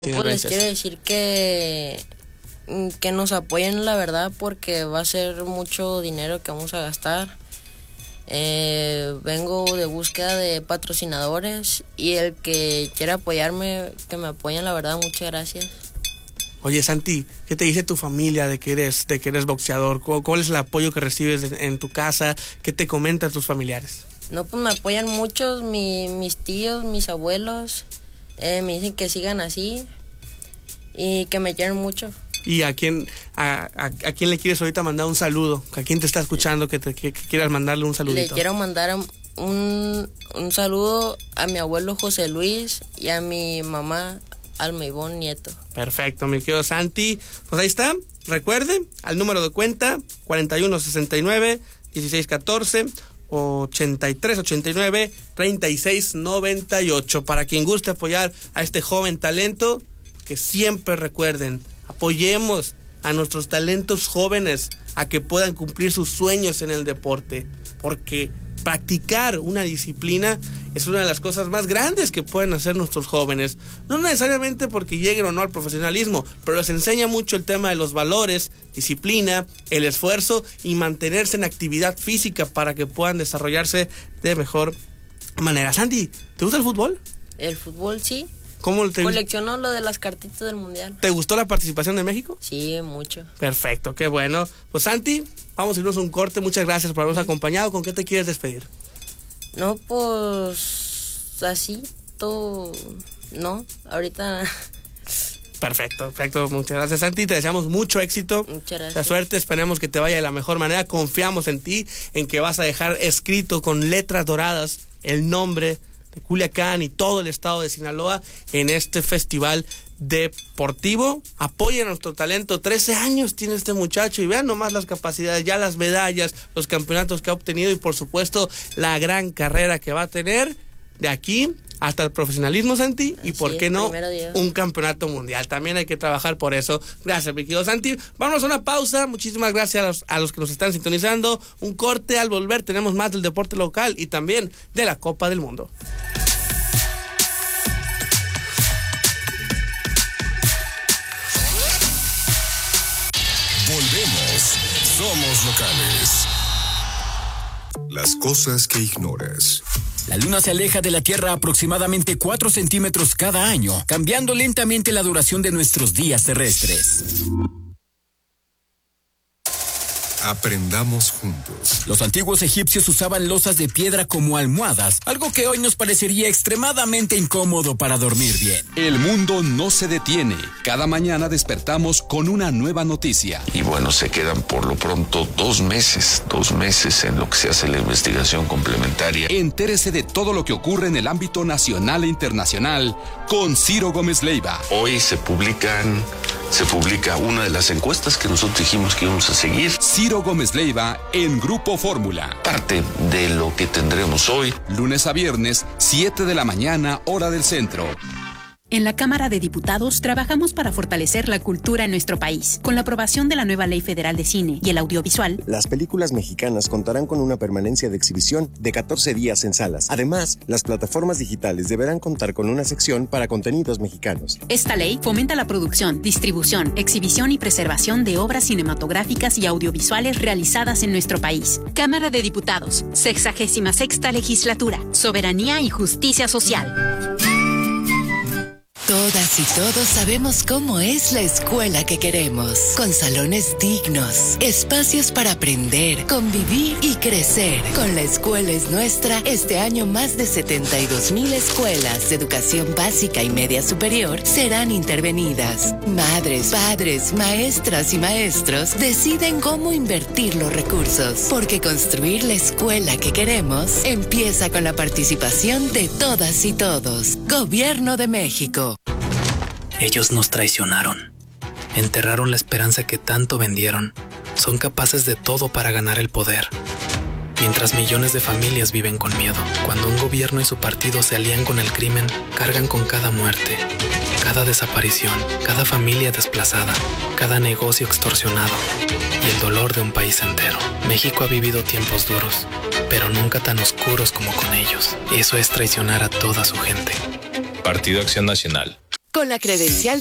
Pues les quiero decir que nos apoyen, la verdad, porque va a ser mucho dinero que vamos a gastar. Vengo de búsqueda de patrocinadores y el que quiera apoyarme, que me apoyen, la verdad, muchas gracias. Oye, Santi, ¿qué te dice tu familia de que eres boxeador? ¿Cuál es el apoyo que recibes en tu casa? ¿Qué te comentan tus familiares? No, pues me apoyan muchos, mis tíos, mis abuelos, me dicen que sigan así y que me quieren mucho. ¿Y a quién le quieres ahorita mandar un saludo? ¿A quién te está escuchando que quieras mandarle un saludito? Le quiero mandar un saludo a mi abuelo José Luis y a mi mamá Alma Ivonne Nieto. Perfecto, mi querido Santi. Pues ahí está. Recuerde, al número de cuenta 4169-1614 o 8389-3698. Para quien guste apoyar a este joven talento, que siempre recuerden, apoyemos a nuestros talentos jóvenes a que puedan cumplir sus sueños en el deporte, porque practicar una disciplina es una de las cosas más grandes que pueden hacer nuestros jóvenes, no necesariamente porque lleguen o no al profesionalismo, pero les enseña mucho el tema de los valores, disciplina, el esfuerzo y mantenerse en actividad física para que puedan desarrollarse de mejor manera. Santi, ¿te gusta el fútbol? El fútbol, sí. Coleccionó lo de las cartitas del mundial. ¿Te gustó la participación de México? Sí, mucho. Perfecto, qué bueno. Pues Santi, vamos a irnos a un corte. Muchas gracias por habernos acompañado. ¿Con qué te quieres despedir? No, pues así, todo. No, ahorita. Perfecto. Muchas gracias, Santi. Te deseamos mucho éxito. Muchas gracias. La suerte, esperemos que te vaya de la mejor manera. Confiamos en ti, en que vas a dejar escrito con letras doradas el nombre de Culiacán y todo el estado de Sinaloa en este festival deportivo. Apoyen a nuestro talento. 13 años tiene este muchacho y vean nomás las capacidades, ya las medallas, los campeonatos que ha obtenido y por supuesto la gran carrera que va a tener de aquí hasta el profesionalismo, Santi, y por qué no un campeonato mundial. También hay que trabajar por eso. Gracias, mi querido Santi. Vamos a una pausa. Muchísimas gracias a los que nos están sintonizando. Un corte. Al volver tenemos más del deporte local y también de la Copa del Mundo. Volvemos. Somos locales. Las cosas que ignoras. La Luna se aleja de la Tierra aproximadamente 4 centímetros cada año, cambiando lentamente la duración de nuestros días terrestres. Aprendamos juntos. Los antiguos egipcios usaban losas de piedra como almohadas, algo que hoy nos parecería extremadamente incómodo para dormir bien. El mundo no se detiene. Cada mañana despertamos con una nueva noticia. Y bueno, se quedan por lo pronto 2 meses en lo que se hace la investigación complementaria. Entérese de todo lo que ocurre en el ámbito nacional e internacional con Ciro Gómez Leiva. Hoy se publica una de las encuestas que nosotros dijimos que íbamos a seguir. Ciro Gómez Leiva en Grupo Fórmula. Parte de lo que tendremos hoy. Lunes a viernes, 7 de la mañana, hora del centro. En la Cámara de Diputados trabajamos para fortalecer la cultura en nuestro país. Con la aprobación de la nueva Ley Federal de Cine y el Audiovisual, las películas mexicanas contarán con una permanencia de exhibición de 14 días en salas. Además, las plataformas digitales deberán contar con una sección para contenidos mexicanos. Esta ley fomenta la producción, distribución, exhibición y preservación de obras cinematográficas y audiovisuales realizadas en nuestro país. Cámara de Diputados, 66ª Legislatura, Soberanía y Justicia Social. Todas y todos sabemos cómo es la escuela que queremos, con salones dignos, espacios para aprender, convivir y crecer. Con La Escuela es Nuestra, este año más de 72,000 escuelas de educación básica y media superior serán intervenidas. Madres, padres, maestras y maestros deciden cómo invertir los recursos, porque construir la escuela que queremos empieza con la participación de todas y todos. Gobierno de México. Ellos nos traicionaron. Enterraron la esperanza que tanto vendieron. Son capaces de todo para ganar el poder. Mientras millones de familias viven con miedo. Cuando un gobierno y su partido se alían con el crimen, cargan con cada muerte, cada desaparición, cada familia desplazada, cada negocio extorsionado y el dolor de un país entero. México ha vivido tiempos duros, pero nunca tan oscuros como con ellos. Eso es traicionar a toda su gente. Partido Acción Nacional. Con la credencial